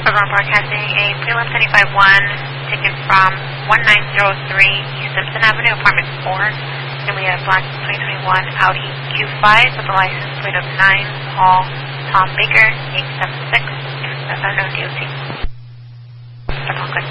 Aurora Broadcasting, a prelim 75-1 ticket from 1903 East Simpson Avenue, apartment 4. And we have black 2021 Audi Q5 with a license plate of 9 Paul Tom Baker 876. That's unknown DOT. That's all good.